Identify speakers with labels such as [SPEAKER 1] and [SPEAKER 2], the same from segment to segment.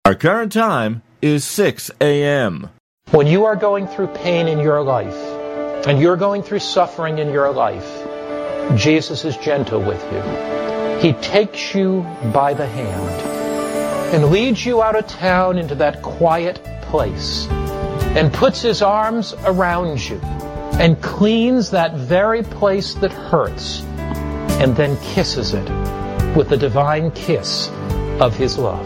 [SPEAKER 1] Our current time is 6 a.m.
[SPEAKER 2] When you are going through pain in your life, and you're going through suffering in your life, Jesus is gentle with you. He takes you by the hand and leads you out of town into that quiet place and puts His arms around you and cleans that very place that hurts and then kisses it with the divine kiss of His love.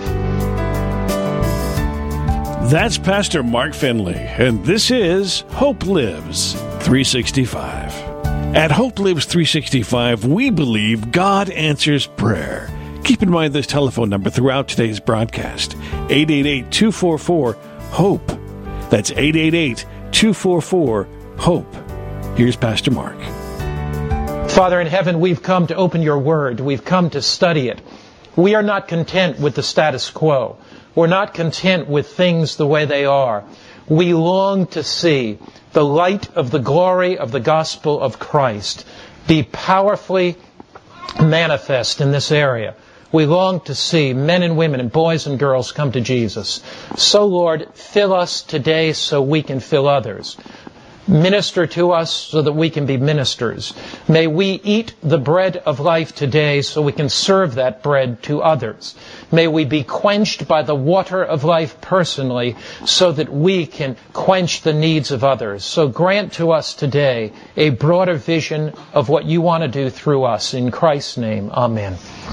[SPEAKER 3] That's Pastor Mark Finley, and this is Hope Lives 365. At Hope Lives 365, we believe God answers prayer. Keep in mind this telephone number throughout today's broadcast, 888-244-HOPE. That's 888-244-HOPE. Here's Pastor Mark.
[SPEAKER 2] Father in heaven, we've come to open your word. We've come to study it. We are not content with the status quo. We're not content with things the way they are. We long to see the light of the glory of the gospel of Christ be powerfully manifest in this area. We long to see men and women and boys and girls come to Jesus. So, Lord, fill us today so we can fill others. Minister to us so that we can be ministers. May we eat the bread of life today so we can serve that bread to others. May we be quenched by the water of life personally so that we can quench the needs of others. So grant to us today a broader vision of what you want to do through us. In Christ's name, amen.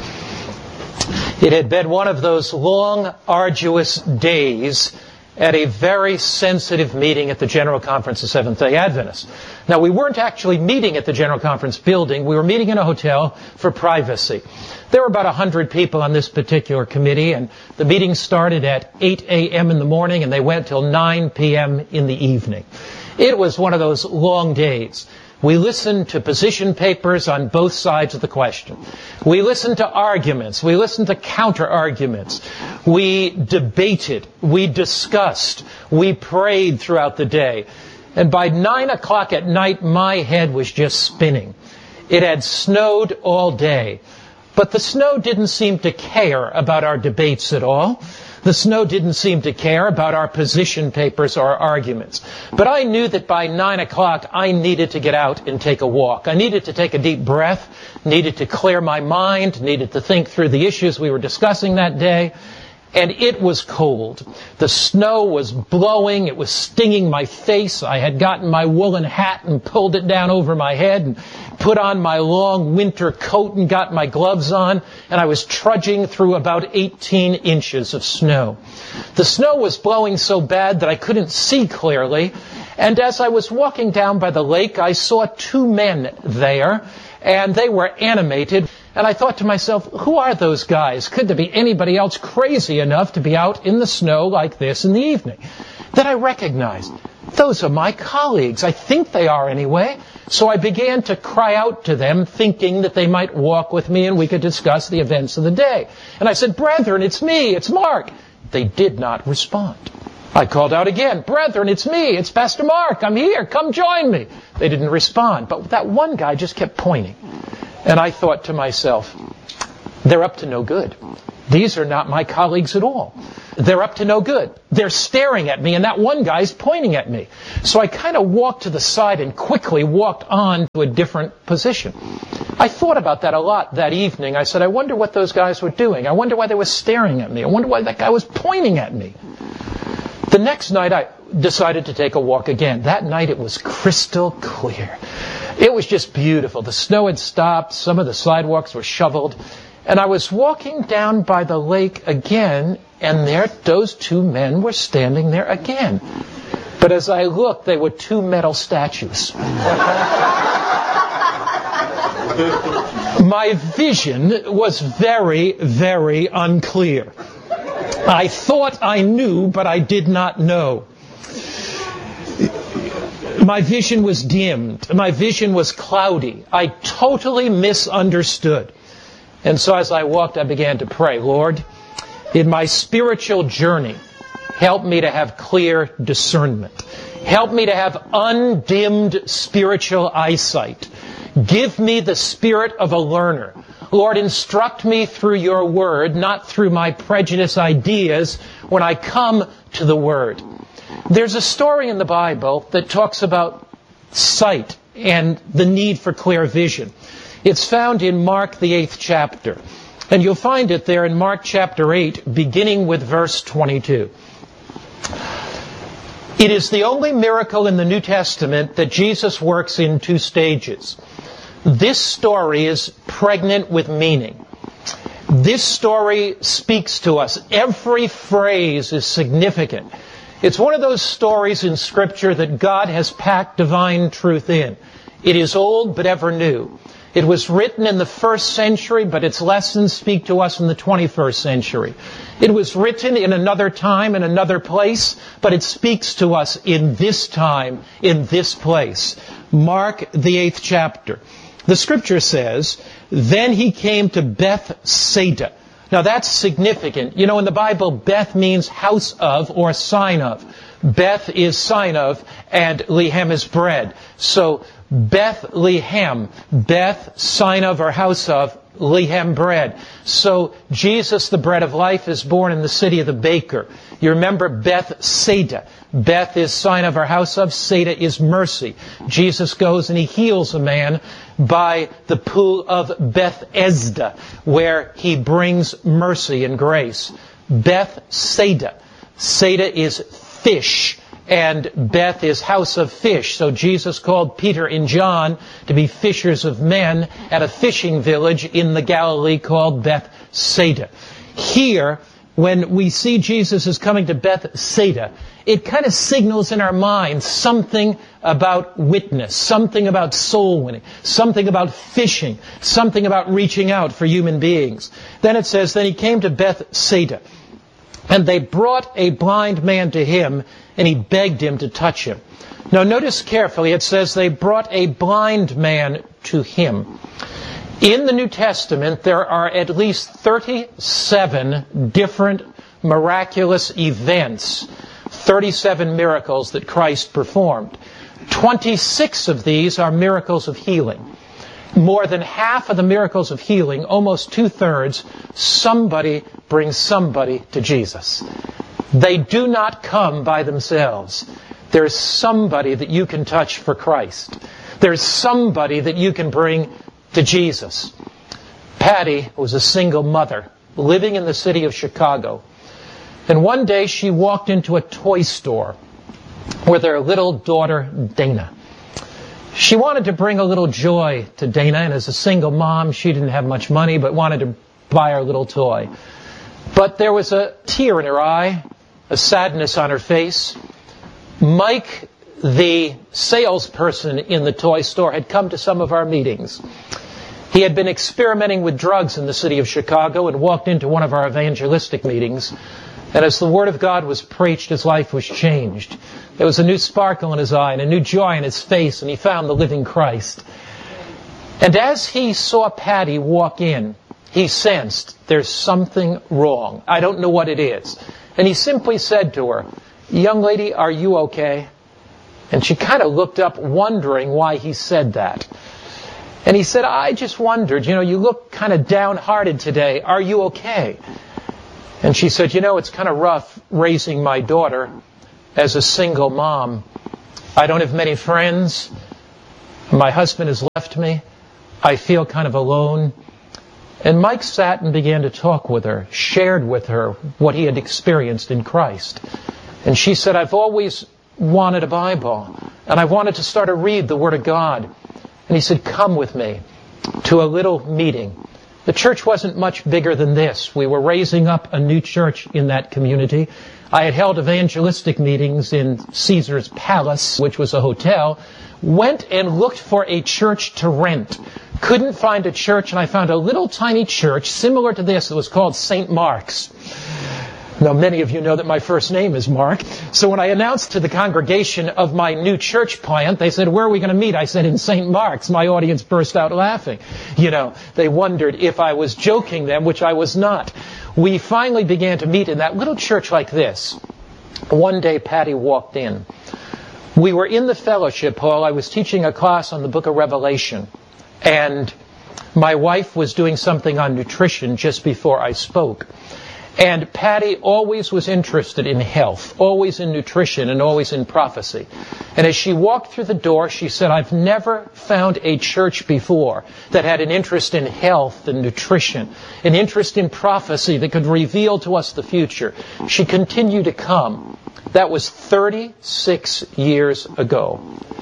[SPEAKER 2] It had been one of those long, arduous days at a very sensitive meeting at the General Conference of Seventh-day Adventists. Now, we weren't actually meeting at the General Conference building. We were meeting in a hotel for privacy. There were about 100 people on this particular committee, and the meeting started at 8 a.m. in the morning, and they went till 9 p.m. in the evening. It was one of those long days. We listened to position papers on both sides of the question. We listened to arguments. We listened to counter-arguments. We debated. We discussed. We prayed throughout the day. And by 9 o'clock at night, my head was just spinning. It had snowed all day. But the snow didn't seem to care about our debates at all. The snow didn't seem to care about our position papers or arguments. But I knew that by 9 o'clock I needed to get out and take a walk. I needed to take a deep breath, needed to clear my mind, needed to think through the issues we were discussing that day. And it was cold. The snow was blowing. It was stinging my face. I had gotten my woolen hat and pulled it down over my head and put on my long winter coat and got my gloves on. And I was trudging through about 18 inches of snow. The snow was blowing so bad that I couldn't see clearly. And as I was walking down by the lake, I saw two men there, and they were animated. And I thought to myself, who are those guys? Could there be anybody else crazy enough to be out in the snow like this in the evening? Then I recognized, those are my colleagues. I think they are anyway. So I began to cry out to them, thinking that they might walk with me and we could discuss the events of the day. And I said, brethren, it's me, it's Mark. They did not respond. I called out again, brethren, it's me, it's Pastor Mark. I'm here, come join me. They didn't respond. But that one guy just kept pointing. And I thought to myself, they're up to no good. These are not my colleagues at all. They're up to no good. They're staring at me, and that one guy's pointing at me. So I kind of walked to the side and quickly walked on to a different position. I thought about that a lot that evening. I said, I wonder what those guys were doing. I wonder why they were staring at me. I wonder why that guy was pointing at me. The next night, I decided to take a walk again. That night, it was crystal clear. It was just beautiful. The snow had stopped. Some of the sidewalks were shoveled. And I was walking down by the lake again, and there those two men were standing there again. But as I looked, they were two metal statues. My vision was very, very unclear. I thought I knew, but I did not know. My vision was dimmed. My vision was cloudy. I totally misunderstood. And so as I walked, I began to pray, Lord, in my spiritual journey, help me to have clear discernment. Help me to have undimmed spiritual eyesight. Give me the spirit of a learner. Lord, instruct me through your word, not through my prejudice ideas when I come to the word. There's a story in the Bible that talks about sight and the need for clear vision. It's found in Mark, the 8th chapter. And you'll find it there in Mark chapter 8, beginning with verse 22. It is the only miracle in the New Testament that Jesus works in 2 stages. This story is pregnant with meaning. This story speaks to us. Every phrase is significant. It's one of those stories in Scripture that God has packed divine truth in. It is old but ever new. It was written in the 1st century, but its lessons speak to us in the 21st century. It was written in another time, in another place, but it speaks to us in this time, in this place. Mark, the 8th chapter. The Scripture says, "Then he came to Bethsaida." Now that's significant. You know, in the Bible, Beth means house of or sign of. Beth is sign of, and Lehem is bread. So Bethlehem, Beth, sign of or house of, Lehem, bread. So Jesus, the bread of life, is born in the city of the baker. You remember Bethsaida. Beth is sign of or house of, Saida is mercy. Jesus goes and he heals a man by the pool of Bethesda, where he brings mercy and grace. Bethsaida. Saida is fish, and Beth is house of fish. So Jesus called Peter and John to be fishers of men at a fishing village in the Galilee called Bethsaida. Here, when we see Jesus is coming to Bethsaida, it kind of signals in our minds something about witness, something about soul winning, something about fishing, something about reaching out for human beings. Then it says, then he came to Bethsaida, and they brought a blind man to him, and he begged him to touch him. Now notice carefully, it says they brought a blind man to him. In the New Testament, there are at least 37 different miraculous events, 37 miracles that Christ performed. 26 of these are miracles of healing. More than half of the miracles of healing, almost 2/3, somebody brings somebody to Jesus. They do not come by themselves. There's somebody that you can touch for Christ. There's somebody that you can bring to Jesus. Patty was a single mother living in the city of Chicago. And one day she walked into a toy store with her little daughter, Dana. She wanted to bring a little joy to Dana, and as a single mom, she didn't have much money, but wanted to buy her a little toy. But there was a tear in her eye, a sadness on her face. Mike, the salesperson in the toy store, had come to some of our meetings. He had been experimenting with drugs in the city of Chicago and walked into one of our evangelistic meetings. And as the Word of God was preached, his life was changed. There was a new sparkle in his eye and a new joy in his face, and he found the living Christ. And as he saw Patty walk in, he sensed there's something wrong. I don't know what it is. And he simply said to her, "Young lady, are you okay?" And she kind of looked up, wondering why he said that. And he said, "I just wondered, you look kind of downhearted today. Are you okay?" And she said, "It's kind of rough raising my daughter as a single mom. I don't have many friends. My husband has left me. I feel kind of alone." And Mike sat and began to talk with her, shared with her what he had experienced in Christ. And she said, "I've always wanted a Bible, and I wanted to start to read the Word of God." And he said, "Come with me to a little meeting." The church wasn't much bigger than this. We were raising up a new church in that community. I had held evangelistic meetings in Caesar's Palace, which was a hotel. Went and looked for a church to rent. Couldn't find a church, and I found a little tiny church similar to this. It was called St. Mark's. Now, many of you know that my first name is Mark. So when I announced to the congregation of my new church plant, they said, "Where are we going to meet?" I said, "In St. Mark's." My audience burst out laughing. They wondered if I was joking them, which I was not. We finally began to meet in that little church like this. One day, Patty walked in. We were in the fellowship hall. I was teaching a class on the book of Revelation. And My wife was doing something on nutrition just before I spoke. And Patty always was interested in health, always in nutrition, and always in prophecy. And as she walked through the door, she said, I've never found a church before that had an interest in health and nutrition, an interest in prophecy that could reveal to us the future. She continued to come. That was 36 years ago.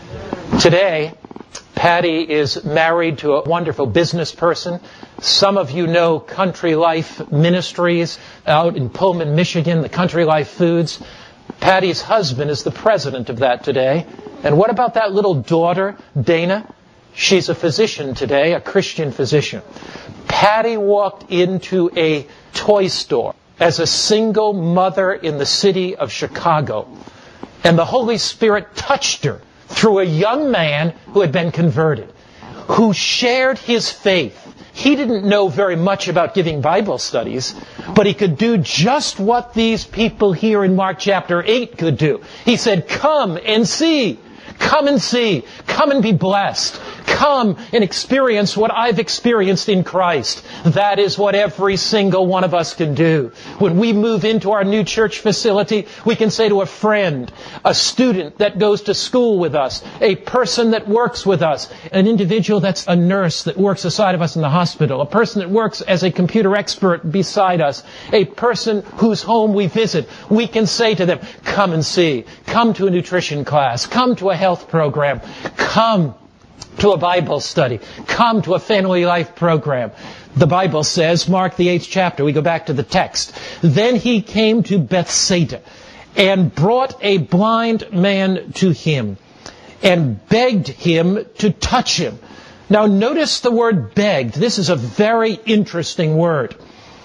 [SPEAKER 2] Today, Patty is married to a wonderful business person. Some of you know Country Life Ministries out in Pullman, Michigan, the Country Life Foods. Patty's husband is the president of that today. And what about that little daughter, Dana? She's a physician today, a Christian physician. Patty walked into a toy store as a single mother in the city of Chicago. And the Holy Spirit touched her through a young man who had been converted, who shared his faith. He didn't know very much about giving Bible studies, but he could do just what these people here in Mark chapter 8 could do. He said, come and see. Come and see. Come and be blessed. Come and experience what I've experienced in Christ. That is what every single one of us can do. When we move into our new church facility, we can say to a friend, a student that goes to school with us, a person that works with us, an individual that's a nurse that works aside of us in the hospital, a person that works as a computer expert beside us, a person whose home we visit, we can say to them, come and see. Come to a nutrition class. Come to a health program. Come to a Bible study. Come to a family life program. The Bible says, Mark the 8th chapter, we go back to the text. Then he came to Bethsaida and brought a blind man to him and begged him to touch him. Now notice the word begged. This is a very interesting word.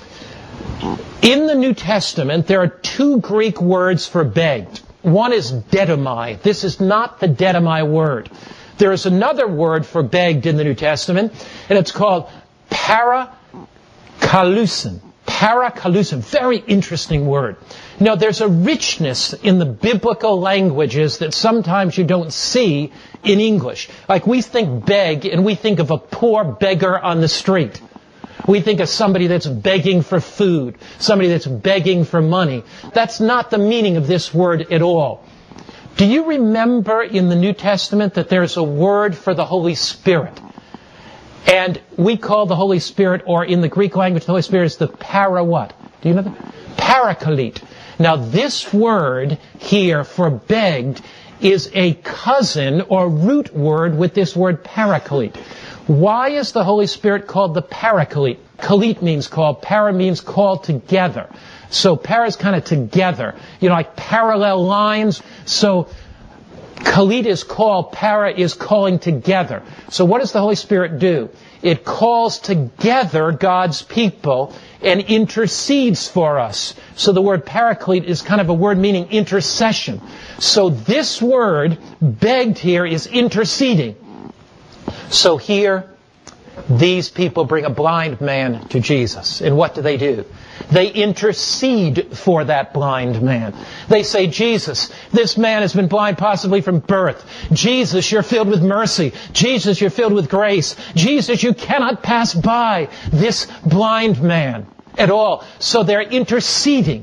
[SPEAKER 2] In the New Testament, there are two Greek words for begged. One is dedamai. This is not the dedamai word. There is another word for begged in the New Testament, and it's called parakalusin. Parakalusin. Very interesting word. Now, there's a richness in the biblical languages that sometimes you don't see in English. Like we think beg, and we think of a poor beggar on the street. We think of somebody that's begging for food, somebody that's begging for money. That's not the meaning of this word at all. Do you remember in the New Testament that there's a word for the Holy Spirit? And we call the Holy Spirit, or in the Greek language, the Holy Spirit is the para what? Do you know that? Parakalite. Now this word here for begged is a cousin or root word with this word parakalite. Why is the Holy Spirit called the Paraclete? Kalite means called, para means called together. So para is kind of together, like parallel lines. So Kalite is called, para is calling together. So what does the Holy Spirit do? It calls together God's people and intercedes for us. So the word paraclete is kind of a word meaning intercession. So this word, begged here, is interceding. So here, these people bring a blind man to Jesus. And what do? They intercede for that blind man. They say, Jesus, this man has been blind possibly from birth. Jesus, you're filled with mercy. Jesus, you're filled with grace. Jesus, you cannot pass by this blind man at all. So they're interceding.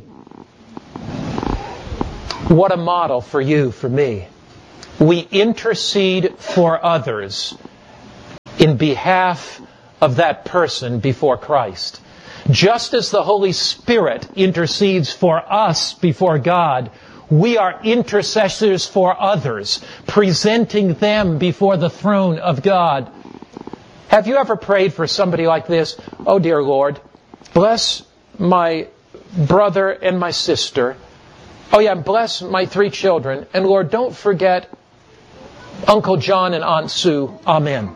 [SPEAKER 2] What a model for you, for me. We intercede for others in behalf of that person before Christ. Just as the Holy Spirit intercedes for us before God, we are intercessors for others, presenting them before the throne of God. Have you ever prayed for somebody like this? Oh, dear Lord, bless my brother and my sister. Oh, yeah, bless my 3 children. And Lord, don't forget Uncle John and Aunt Sue. Amen.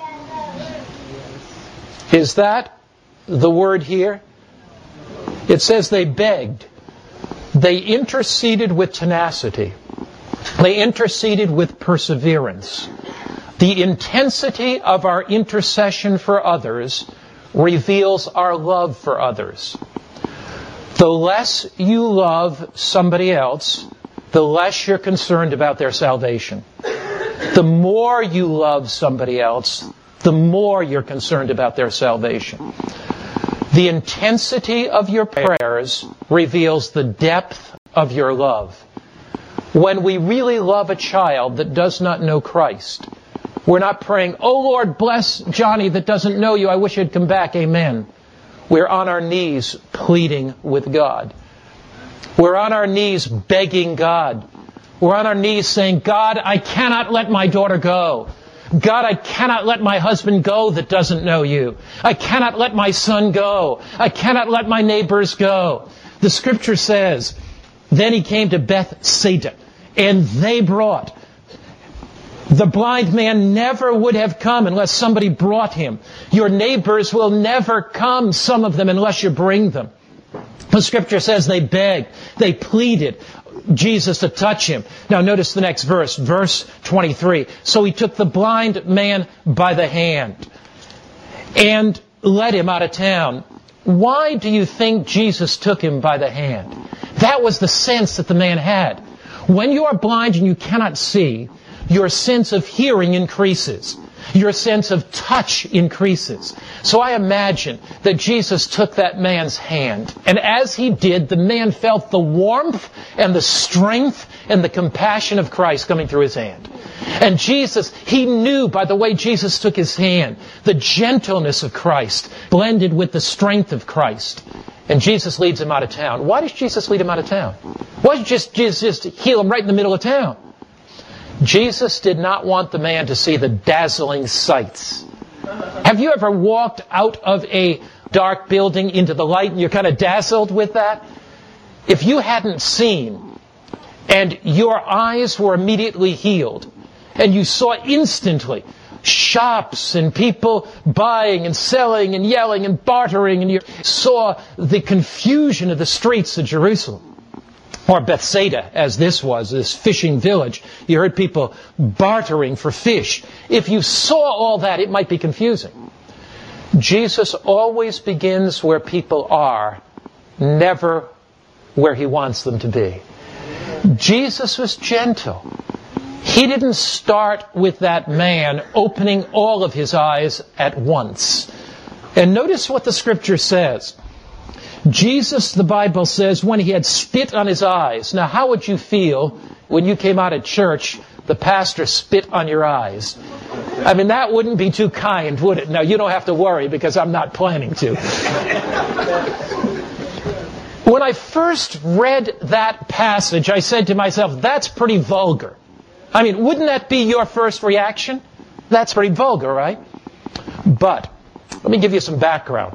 [SPEAKER 2] Is that the word here? It says they begged. They interceded with tenacity. They interceded with perseverance. The intensity of our intercession for others reveals our love for others. The less you love somebody else, the less you're concerned about their salvation. The more you love somebody else, the the more you're concerned about their salvation. The intensity of your prayers reveals the depth of your love. When we really love a child that does not know Christ, we're not praying, "Oh Lord, bless Johnny that doesn't know you. I wish he'd come back. Amen." We're on our knees pleading with God. We're on our knees begging God. We're on our knees saying, "God, I cannot let my daughter go. God, I cannot let my husband go that doesn't know you. I cannot let my son go. I cannot let my neighbors go." The scripture says, then he came to Bethsaida, and they brought. The blind man never would have come unless somebody brought him. Your neighbors will never come, some of them, unless you bring them. The scripture says they begged, they pleaded Jesus to touch him. Now notice the next verse, verse 23. So he took the blind man by the hand and led him out of town. Why do you think Jesus took him by the hand? That was the sense that the man had. When you are blind and you cannot see, your sense of hearing increases. Your sense of touch increases. So I imagine that Jesus took that man's hand. And as he did, the man felt the warmth and the strength and the compassion of Christ coming through his hand. And Jesus, he knew by the way Jesus took his hand, the gentleness of Christ blended with the strength of Christ. And Jesus leads him out of town. Why does Jesus lead him out of town? Why did Jesus just heal him right in the middle of town? Jesus did not want the man to see the dazzling sights. Have you ever walked out of a dark building into the light and you're kind of dazzled with that? If you hadn't seen and your eyes were immediately healed and you saw instantly shops and people buying and selling and yelling and bartering, and you saw the confusion of the streets of Jerusalem, or Bethsaida, as this was, this fishing village. You heard people bartering for fish. If you saw all that, it might be confusing. Jesus always begins where people are, never where he wants them to be. Jesus was gentle. He didn't start with that man opening all of his eyes at once. And notice what the scripture says. Jesus, the Bible says, when he had spit on his eyes. Now, how would you feel when you came out of church, the pastor spit on your eyes? I mean, that wouldn't be too kind, would it? Now, you don't have to worry because I'm not planning to. When I first read that passage, I said to myself, that's pretty vulgar. I mean, wouldn't that be your first reaction? That's pretty vulgar, right? But, let me give you some background.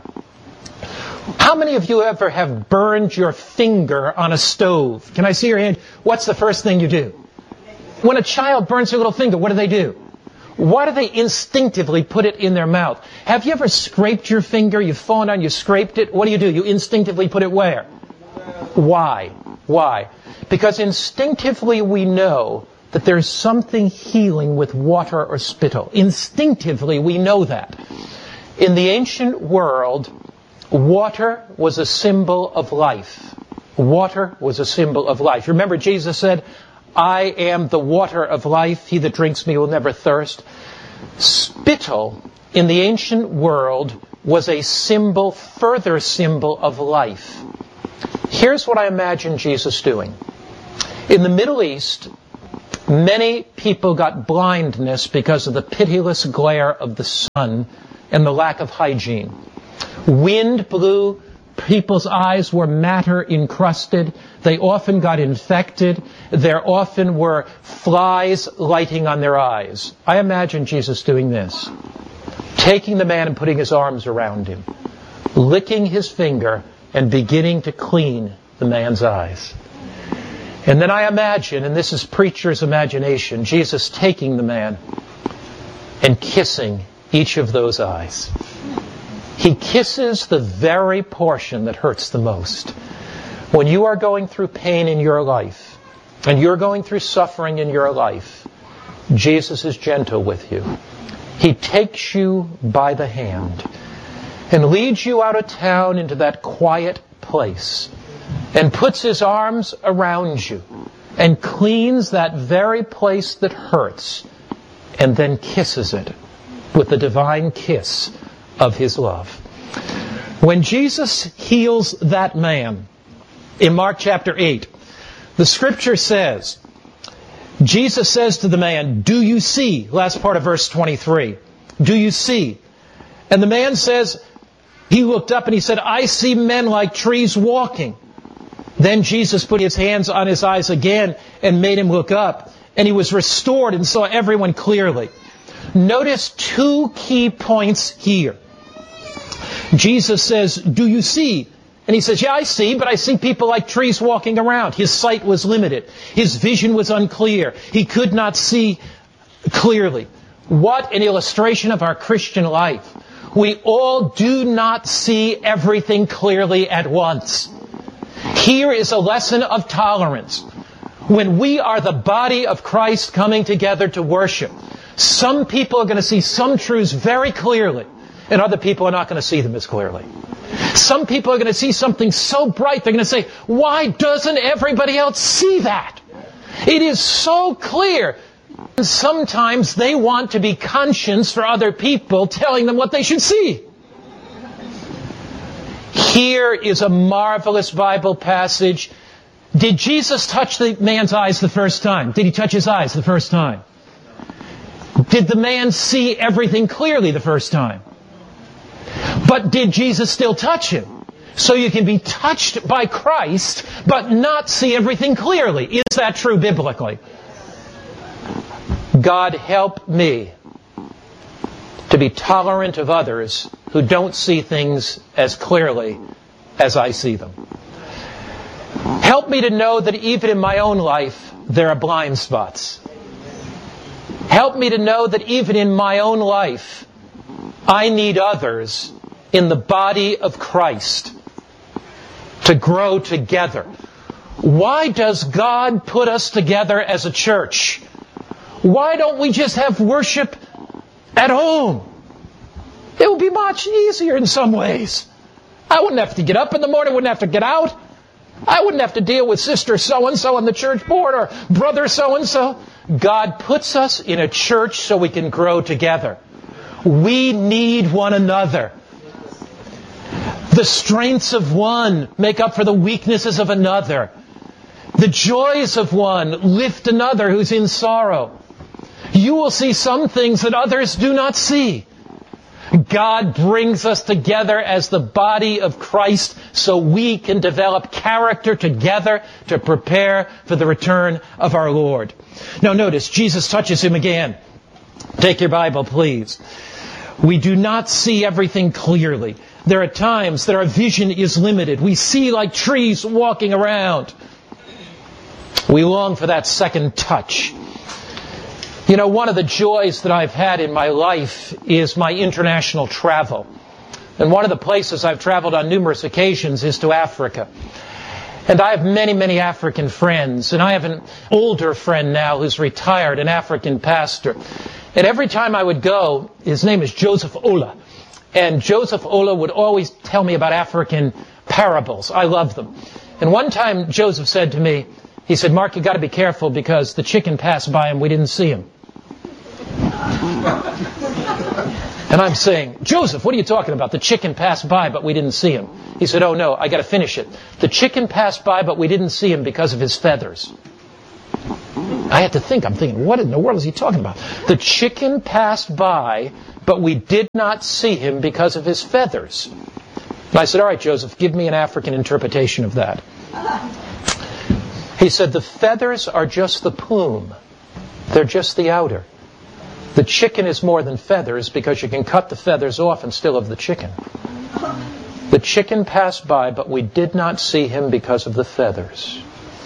[SPEAKER 2] How many of you ever have burned your finger on a stove? Can I see your hand? What's the first thing you do? When a child burns their little finger, what do? Why do they instinctively put it in their mouth? Have you ever scraped your finger? You've fallen down, you scraped it. What do? You instinctively put it where? Why? Why? Because instinctively we know that there's something healing with water or spittle. Instinctively we know that. In the ancient world, water was a symbol of life. Water was a symbol of life. Remember, Jesus said, I am the water of life. He that drinks me will never thirst. Spittle in the ancient world was a symbol, further symbol of life. Here's what I imagine Jesus doing. In the Middle East, many people got blindness because of the pitiless glare of the sun and the lack of hygiene. Wind blew, people's eyes were matter encrusted, they often got infected, there often were flies lighting on their eyes. I imagine Jesus doing this, taking the man and putting his arms around him, licking his finger and beginning to clean the man's eyes. And then I imagine, and this is preacher's imagination, Jesus taking the man and kissing each of those eyes. He kisses the very portion that hurts the most. When you are going through pain in your life, and you're going through suffering in your life, Jesus is gentle with you. He takes you by the hand and leads you out of town into that quiet place and puts his arms around you and cleans that very place that hurts and then kisses it with the divine kiss of His love. When Jesus heals that man in Mark chapter 8, the Scripture says, Jesus says to the man, "Do you see?" Last part of verse 23. "Do you see?" And the man says, he looked up and he said, "I see men like trees walking." Then Jesus put His hands on his eyes again and made him look up. And he was restored and saw everyone clearly. Notice two key points here. Jesus says, "Do you see?" And he says, "Yeah, I see, but I see people like trees walking around." His sight was limited. His vision was unclear. He could not see clearly. What an illustration of our Christian life. We all do not see everything clearly at once. Here is a lesson of tolerance. When we are the body of Christ coming together to worship, some people are going to see some truths very clearly, and other people are not going to see them as clearly. Some people are going to see something so bright, they're going to say, "Why doesn't everybody else see that? It is so clear." And sometimes they want to be conscience for other people, telling them what they should see. Here is a marvelous Bible passage. Did Jesus touch the man's eyes the first time? Did He touch his eyes the first time? Did the man see everything clearly the first time? But did Jesus still touch him? So you can be touched by Christ, but not see everything clearly. Is that true biblically? God help me to be tolerant of others who don't see things as clearly as I see them. Help me to know that even in my own life, there are blind spots. Help me to know that even in my own life, I need others in the body of Christ to grow together. Why does God put us together as a church? Why don't we just have worship at home? It would be much easier in some ways. I wouldn't have to get up in the morning, wouldn't have to get out. I wouldn't have to deal with sister so-and-so on the church board or brother so-and-so. God puts us in a church so we can grow together. We need one another. The strengths of one make up for the weaknesses of another. The joys of one lift another who's in sorrow. You will see some things that others do not see. God brings us together as the body of Christ so we can develop character together to prepare for the return of our Lord. Now notice, Jesus touches him again. Take your Bible, please. We do not see everything clearly. There are times that our vision is limited. We see like trees walking around. We long for that second touch. You know, one of the joys that I've had in my life is my international travel. And one of the places I've traveled on numerous occasions is to Africa. And I have many, many African friends. And I have an older friend now who's retired, an African pastor. And every time I would go, his name is Joseph Ola. And Joseph Ola would always tell me about African parables. I love them. And one time Joseph said to me, he said, "Mark, you got to be careful because the chicken passed by and we didn't see him." And I'm saying, "Joseph, what are you talking about? The chicken passed by, but we didn't see him." He said, "Oh no, I got to finish it. The chicken passed by, but we didn't see him because of his feathers." I had to think. I'm thinking, what in the world is he talking about? The chicken passed by, but we did not see him because of his feathers. And I said, "All right, Joseph, give me an African interpretation of that." He said, "The feathers are just the plume. They're just the outer. The chicken is more than feathers because you can cut the feathers off and still have the chicken. The chicken passed by, but we did not see him because of the feathers."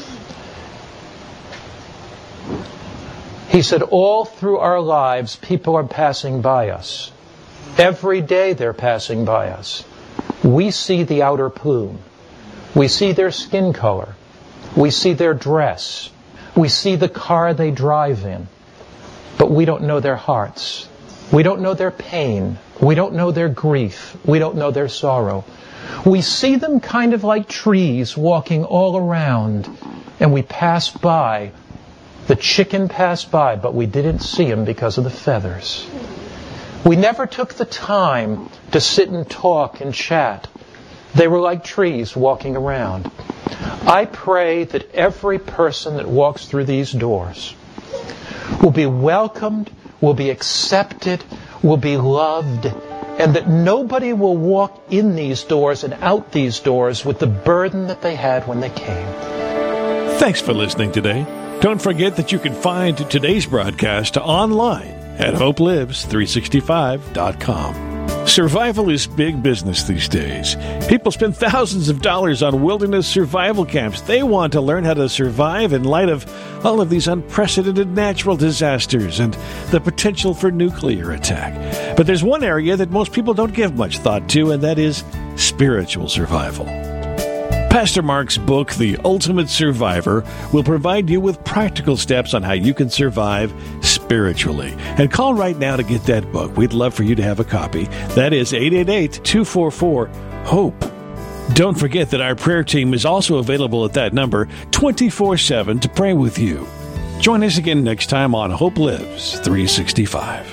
[SPEAKER 2] He said, all through our lives, people are passing by us. Every day they're passing by us. We see the outer plume. We see their skin color. We see their dress. We see the car they drive in. But we don't know their hearts. We don't know their pain. We don't know their grief. We don't know their sorrow. We see them kind of like trees walking all around, and we pass by. The chicken passed by, but we didn't see him because of the feathers. We never took the time to sit and talk and chat. They were like trees walking around. I pray that every person that walks through these doors will be welcomed, will be accepted, will be loved, and that nobody will walk in these doors and out these doors with the burden that they had when they came.
[SPEAKER 3] Thanks for listening today. Don't forget that you can find today's broadcast online at hopelives365.com. Survival is big business these days. People spend thousands of dollars on wilderness survival camps. They want to learn how to survive in light of all of these unprecedented natural disasters and the potential for nuclear attack. But there's one area that most people don't give much thought to, and that is spiritual survival. Pastor Mark's book, The Ultimate Survivor, will provide you with practical steps on how you can survive spiritually. And call right now to get that book. We'd love for you to have a copy. That is 888-244-HOPE. Don't forget that our prayer team is also available at that number 24/7 to pray with you. Join us again next time on Hope Lives 365.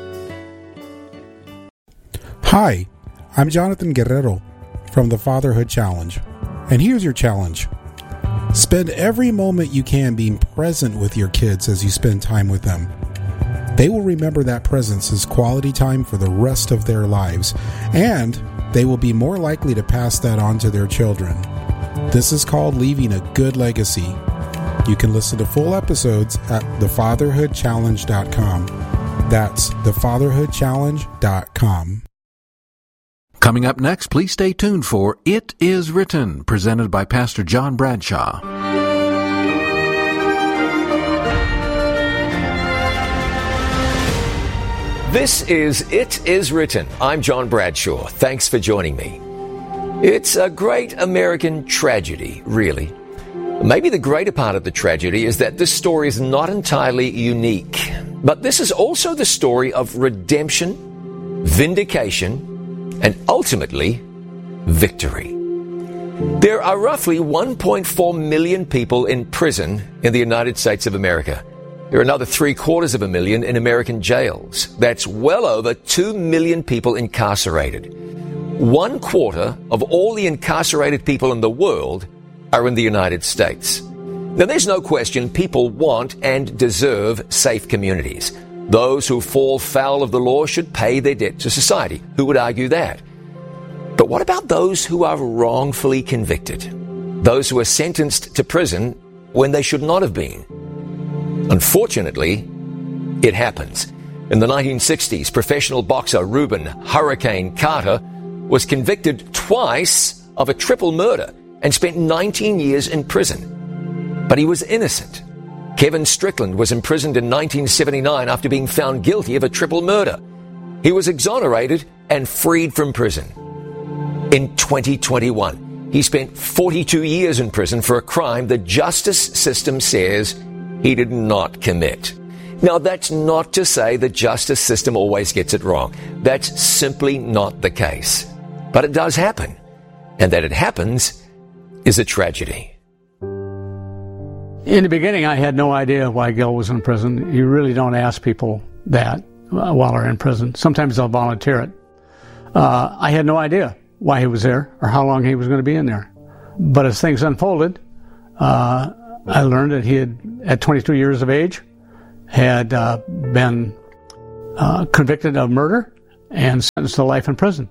[SPEAKER 4] Hi, I'm Jonathan Guerrero from the Fatherhood Challenge. And here's your challenge. Spend every moment you can being present with your kids as you spend time with them. They will remember that presence as quality time for the rest of their lives, and they will be more likely to pass that on to their children. This is called leaving a good legacy. You can listen to full episodes at thefatherhoodchallenge.com. That's thefatherhoodchallenge.com.
[SPEAKER 5] Coming up next, please stay tuned for It Is Written, presented by Pastor John Bradshaw.
[SPEAKER 6] This is It Is Written. I'm John Bradshaw. Thanks for joining me. It's a great American tragedy, really. Maybe the greater part of the tragedy is that this story is not entirely unique. But this is also the story of redemption, vindication, and ultimately, victory. There are roughly 1.4 million people in prison in the United States of America. There are another 750,000 in American jails. That's well over 2 million people incarcerated. 1/4 of all the incarcerated people in the world are in the United States. Now, there's no question people want and deserve safe communities. Those who fall foul of the law should pay their debt to society. Who would argue that? But what about those who are wrongfully convicted? Those who are sentenced to prison when they should not have been? Unfortunately, it happens. In the 1960s, professional boxer Reuben "Hurricane" Carter was convicted twice of a triple murder and spent 19 years in prison. But he was innocent. Kevin Strickland was imprisoned in 1979 after being found guilty of a triple murder. He was exonerated and freed from prison. In 2021, he spent 42 years in prison for a crime the justice system says he did not commit. Now, that's not to say the justice system always gets it wrong. That's simply not the case. But it does happen. And that it happens is a tragedy.
[SPEAKER 7] In the beginning, I had no idea why Gil was in prison. You really don't ask people that while they're in prison. Sometimes they'll volunteer it. I had no idea why he was there or how long he was going to be in there. But as things unfolded, I learned that he had, at 22 years of age, had been convicted of murder and sentenced to life in prison.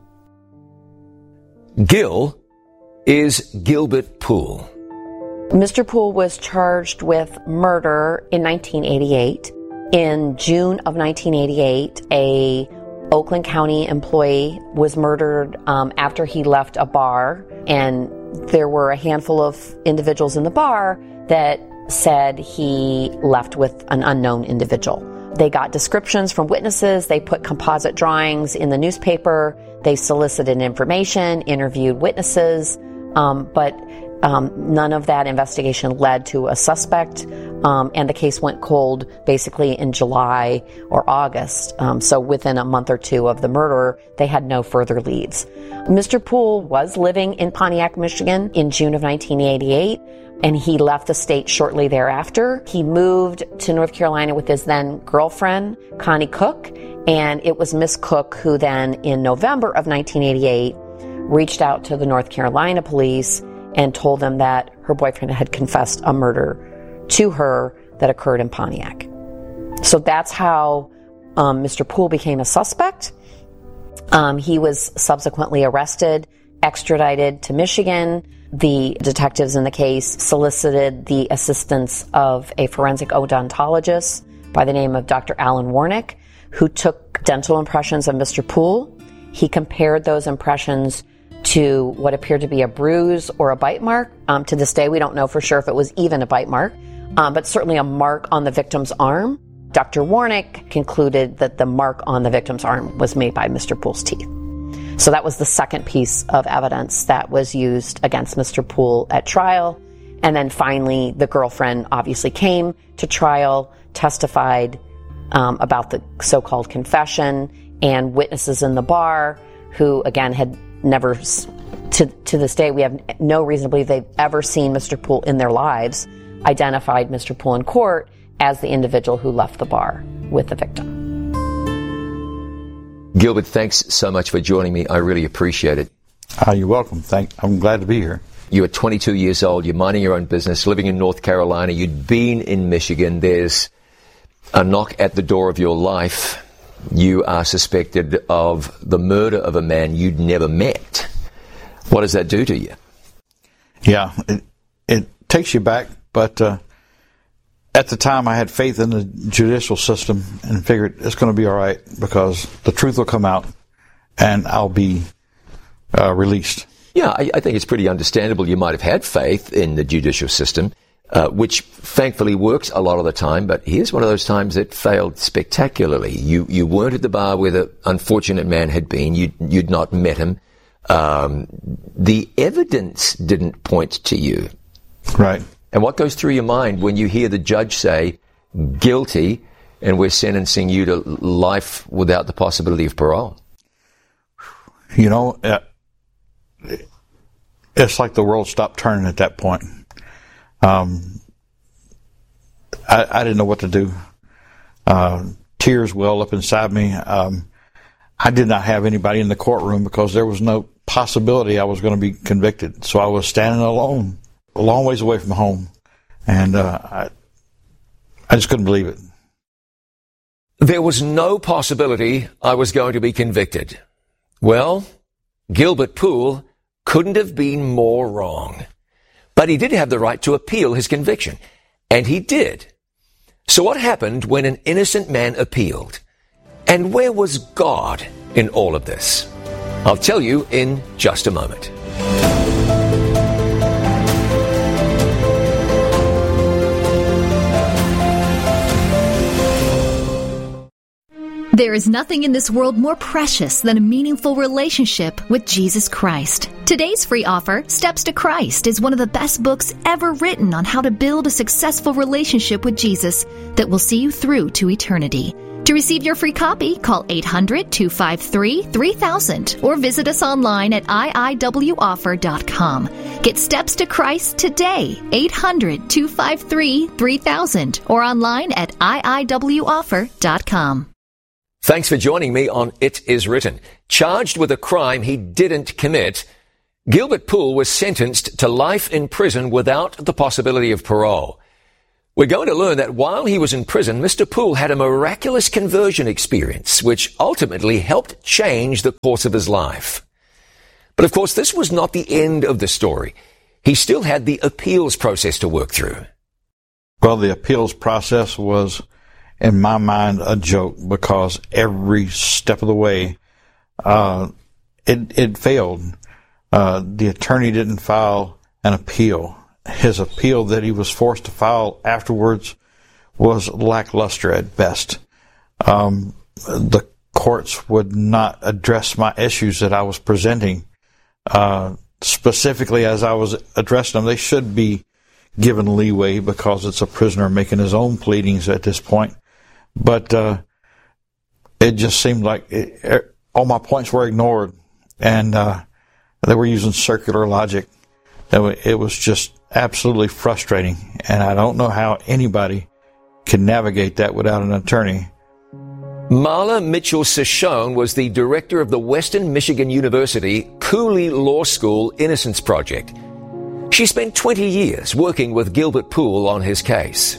[SPEAKER 6] Gil is Gilbert Poole.
[SPEAKER 8] Mr. Poole was charged with murder in 1988. In June of 1988, a Oakland County employee was murdered after he left a bar, and there were a handful of individuals in the bar that said he left with an unknown individual. They got descriptions from witnesses, they put composite drawings in the newspaper, they solicited information, interviewed witnesses, but none of that investigation led to a suspect. and the case went cold basically in July or August. So within a month or two of the murder, they had no further leads. Mr. Poole was living in Pontiac, Michigan in June of 1988, and he left the state shortly thereafter. He moved to North Carolina with his then girlfriend, Connie Cook, and it was Miss Cook who then, in November of 1988, reached out to the North Carolina police and told them that her boyfriend had confessed a murder to her that occurred in Pontiac. So that's how Mr. Poole became a suspect. He was subsequently arrested, extradited to Michigan. The detectives in the case solicited the assistance of a forensic odontologist by the name of Dr. Alan Warnick, who took dental impressions of Mr. Poole. He compared those impressions to what appeared to be a bruise or a bite mark. To this day, we don't know for sure if it was even a bite mark, but certainly a mark on the victim's arm. Dr. Warnick concluded that the mark on the victim's arm was made by Mr. Poole's teeth. So that was the second piece of evidence that was used against Mr. Poole at trial. And then finally, the girlfriend obviously came to trial, testified about the so-called confession, and witnesses in the bar who, again, had never, to this day, we have no reason to believe they've ever seen Mr. Poole in their lives, identified Mr. Poole in court as the individual who left the bar with the victim.
[SPEAKER 6] Gilbert, thanks so much for joining me. I really appreciate it.
[SPEAKER 9] You're welcome. I'm glad to be here.
[SPEAKER 6] You are 22 years old. You're minding your own business, living in North Carolina. You'd been in Michigan. There's a knock at the door of your life. You are suspected of the murder of a man you'd never met. What does that do to you?
[SPEAKER 9] Yeah, it takes you back, but at the time I had faith in the judicial system and figured it's going to be all right because the truth will come out and I'll be released.
[SPEAKER 6] Yeah, I think it's pretty understandable you might have had faith in the judicial system, which thankfully works a lot of the time, but here's one of those times it failed spectacularly. You weren't at the bar where the unfortunate man had been. You'd not met him. The evidence didn't point to you.
[SPEAKER 9] Right.
[SPEAKER 6] And what goes through your mind when you hear the judge say, guilty, and we're sentencing you to life without the possibility of parole?
[SPEAKER 9] You know, it's like the world stopped turning at that point. I didn't know what to do. Tears welled up inside me. I did not have anybody in the courtroom because there was no possibility I was going to be convicted. So I was standing alone, a long ways away from home. And I just couldn't believe it.
[SPEAKER 6] There was no possibility I was going to be convicted. Well, Gilbert Poole couldn't have been more wrong. But he did have the right to appeal his conviction. And he did. So what happened when an innocent man appealed? And where was God in all of this? I'll tell you in just a moment.
[SPEAKER 10] There is nothing in this world more precious than a meaningful relationship with Jesus Christ. Today's free offer, Steps to Christ, is one of the best books ever written on how to build a successful relationship with Jesus that will see you through to eternity. To receive your free copy, call 800-253-3000 or visit us online at iiwoffer.com. Get Steps to Christ today, 800-253-3000 or online at iiwoffer.com.
[SPEAKER 6] Thanks for joining me on It Is Written. Charged with a crime he didn't commit, Gilbert Poole was sentenced to life in prison without the possibility of parole. We're going to learn that while he was in prison, Mr. Poole had a miraculous conversion experience, which ultimately helped change the course of his life. But of course, this was not the end of the story. He still had the appeals process to work through.
[SPEAKER 9] Well, the appeals process was, in my mind, a joke because every step of the way, it failed. The attorney didn't file an appeal. His appeal that he was forced to file afterwards was lackluster at best. The courts would not address my issues that I was presenting, specifically as I was addressing them. They should be given leeway because it's a prisoner making his own pleadings at this point. But it just seemed like all my points were ignored, and they were using circular logic. It was just absolutely frustrating, and I don't know how anybody can navigate that without an attorney.
[SPEAKER 6] Marla Mitchell-Cichone was the director of the Western Michigan University Cooley Law School Innocence Project. She spent 20 years working with Gilbert Poole on his case.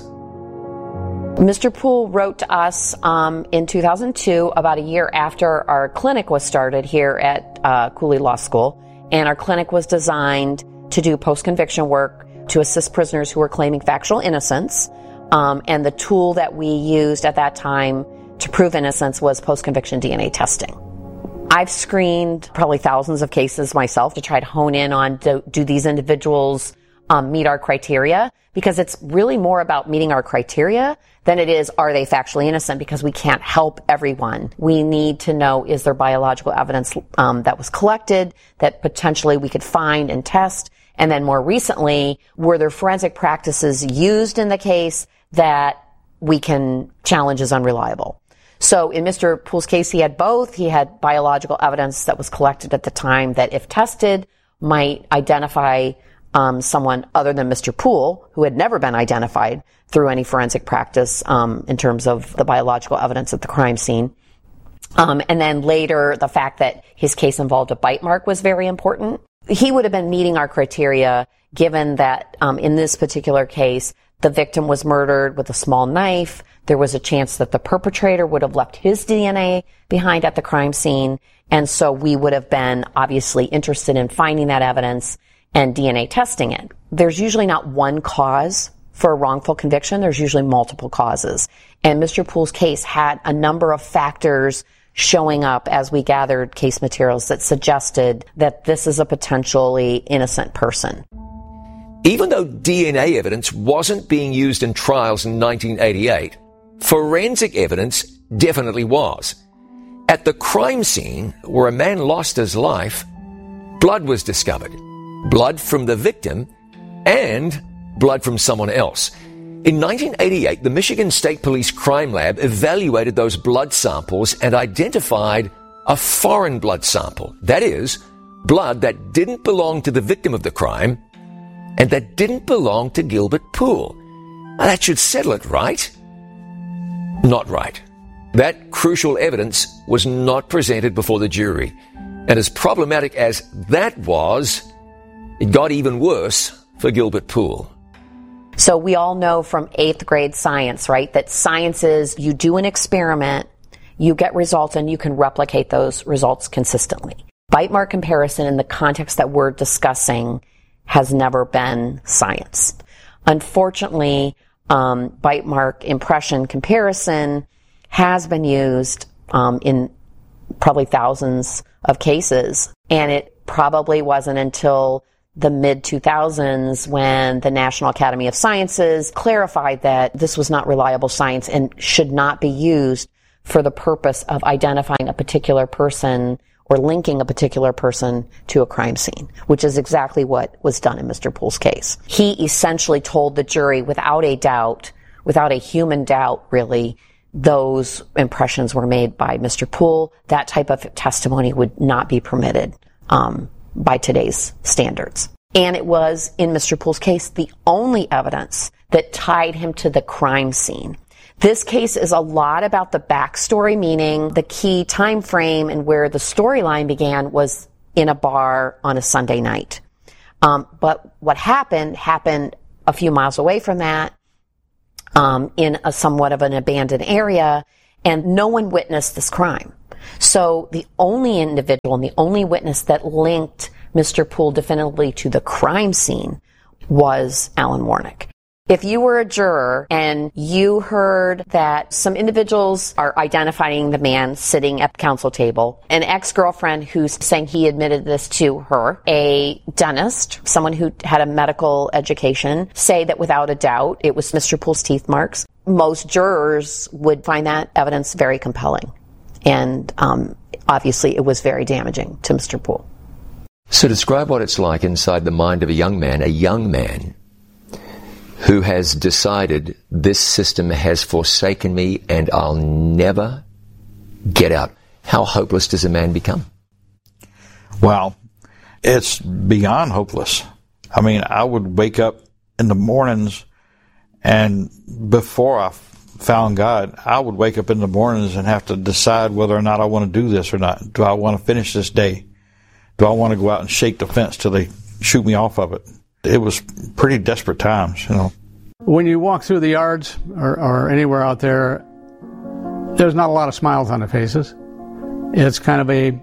[SPEAKER 8] Mr. Poole wrote to us in 2002, about a year after our clinic was started here at Cooley Law School, and our clinic was designed to do post-conviction work to assist prisoners who were claiming factual innocence, and the tool that we used at that time to prove innocence was post-conviction DNA testing. I've screened probably thousands of cases myself to try to hone in on do these individuals meet our criteria, because it's really more about meeting our criteria than it is are they factually innocent, because we can't help everyone. We need to know, is there biological evidence that was collected that potentially we could find and test, and then more recently, were there forensic practices used in the case that we can challenge as unreliable. So in Mr. Poole's case, he had both. He had biological evidence that was collected at the time that, if tested, might identify someone other than Mr. Poole, who had never been identified through any forensic practice in terms of the biological evidence at the crime scene. And then later, the fact that his case involved a bite mark was very important. He would have been meeting our criteria given that in this particular case, the victim was murdered with a small knife. There was a chance that the perpetrator would have left his DNA behind at the crime scene. And so we would have been obviously interested in finding that evidence and DNA testing it. There's usually not one cause for a wrongful conviction. There's usually multiple causes. And Mr. Poole's case had a number of factors showing up as we gathered case materials that suggested that this is a potentially innocent person.
[SPEAKER 6] Even though DNA evidence wasn't being used in trials in 1988, forensic evidence definitely was. At the crime scene, where a man lost his life, blood was discovered. Blood from the victim and blood from someone else. In 1988, the Michigan State Police Crime Lab evaluated those blood samples and identified a foreign blood sample. That is, blood that didn't belong to the victim of the crime and that didn't belong to Gilbert Poole. Now, that should settle it, right? Not right. That crucial evidence was not presented before the jury. And as problematic as that was, it got even worse for Gilbert Poole.
[SPEAKER 8] So we all know from 8th grade science, right, that science is you do an experiment, you get results, and you can replicate those results consistently. Bite mark comparison in the context that we're discussing has never been science. Unfortunately, bite mark impression comparison has been used in probably thousands of cases, and it probably wasn't until the mid-2000s when the National Academy of Sciences clarified that this was not reliable science and should not be used for the purpose of identifying a particular person or linking a particular person to a crime scene, which is exactly what was done in Mr. Poole's case. He essentially told the jury without a doubt, without a human doubt really, those impressions were made by Mr. Poole. That type of testimony would not be permitted by today's standards. And it was, in Mr. Poole's case, the only evidence that tied him to the crime scene. This case is a lot about the backstory, meaning the key time frame and where the storyline began was in a bar on a Sunday night. But what happened a few miles away from that, in a somewhat of an abandoned area, and no one witnessed this crime. So the only individual and the only witness that linked Mr. Poole definitively to the crime scene was Alan Warnick. If you were a juror and you heard that some individuals are identifying the man sitting at the counsel table, an ex-girlfriend who's saying he admitted this to her, a dentist, someone who had a medical education, say that without a doubt it was Mr. Poole's teeth marks, most jurors would find that evidence very compelling. And obviously it was very damaging to Mr. Poole.
[SPEAKER 6] So describe what it's like inside the mind of a young man who has decided this system has forsaken me and I'll never get out. How hopeless does a man become?
[SPEAKER 9] Well, it's beyond hopeless. I mean, I would wake up in the mornings, and before I found God, I would wake up in the mornings and have to decide whether or not I want to do this or not. Do I want to finish this day? Do I want to go out and shake the fence till they shoot me off of it? It was pretty desperate times, you know.
[SPEAKER 7] When you walk through the yards or anywhere out there, there's not a lot of smiles on the faces. It's kind of a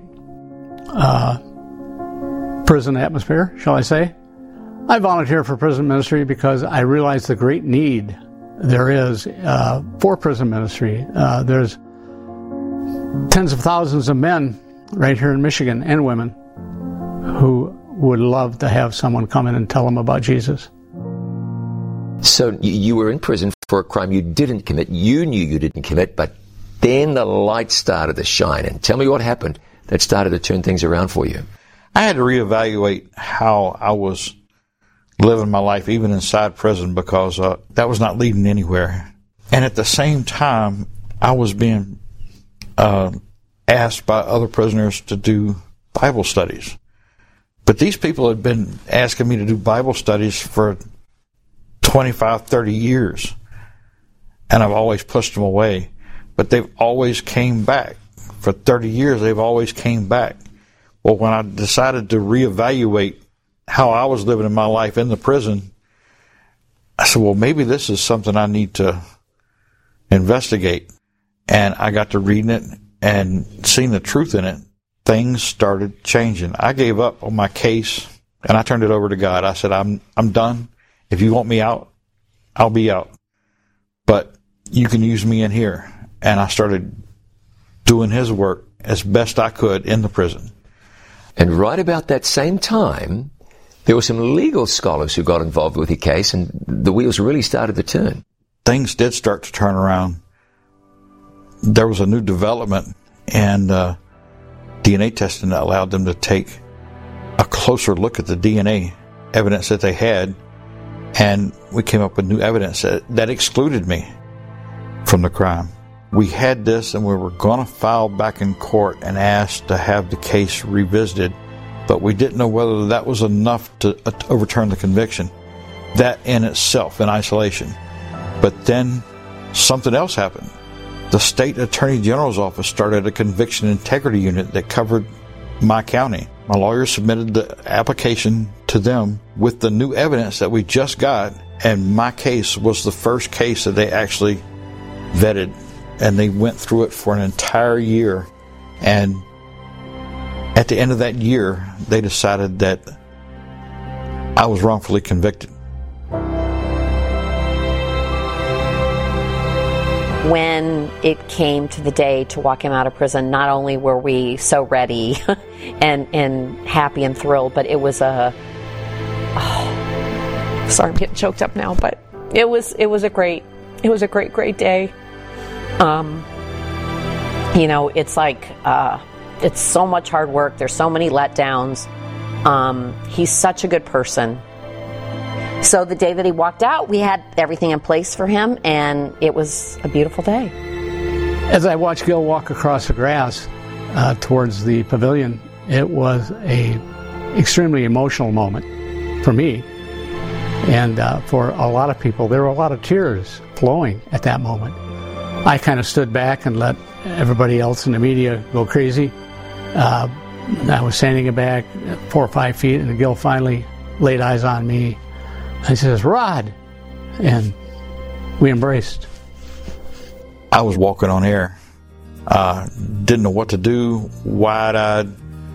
[SPEAKER 7] prison atmosphere, shall I say. I volunteer for prison ministry because I realize the great need there is for prison ministry. There's tens of thousands of men right here in Michigan, and women, who would love to have someone come in and tell them about Jesus.
[SPEAKER 6] So you were in prison for a crime you didn't commit. You knew you didn't commit, but then the light started to shine. And tell me what happened that started to turn things around for you.
[SPEAKER 9] I had to reevaluate how I was living my life, even inside prison, because that was not leading anywhere. And at the same time, I was being asked by other prisoners to do Bible studies. But these people had been asking me to do Bible studies for 25, 30 years. And I've always pushed them away. But they've always came back. For 30 years, they've always came back. Well, when I decided to reevaluate how I was living in my life in the prison, I said, well, maybe this is something I need to investigate. And I got to reading it and seeing the truth in it. Things started changing. I gave up on my case, and I turned it over to God. I said, I'm done. If you want me out, I'll be out. But you can use me in here. And I started doing His work as best I could in the prison.
[SPEAKER 6] And right about that same time, there were some legal scholars who got involved with your case, and the wheels really started to turn.
[SPEAKER 9] Things did start to turn around. There was a new development, and DNA testing that allowed them to take a closer look at the DNA evidence that they had, and we came up with new evidence that excluded me from the crime. We had this, and we were going to file back in court and ask to have the case revisited, but we didn't know whether that was enough to overturn the conviction. That in itself, in isolation. But then something else happened. The state attorney general's office started a conviction integrity unit that covered my county. My lawyer submitted the application to them with the new evidence that we just got, and my case was the first case that they actually vetted. And they went through it for an entire year. And at the end of that year, they decided that I was wrongfully convicted.
[SPEAKER 8] When it came to the day to walk him out of prison, not only were we so ready and happy and thrilled, but it was sorry, I'm getting choked up now, but it was a great day. You know, it's like, it's so much hard work. There's so many letdowns. He's such a good person. So the day that he walked out, we had everything in place for him, and it was a beautiful day.
[SPEAKER 7] As I watched Gil walk across the grass towards the pavilion, it was a extremely emotional moment for me. And for a lot of people, there were a lot of tears flowing at that moment. I kind of stood back and let everybody else in the media go crazy. I was standing back 4 or 5 feet, and Gil finally laid eyes on me. And he says, "Rod," and we embraced.
[SPEAKER 9] I was walking on air. Didn't know what to do, wide-eyed,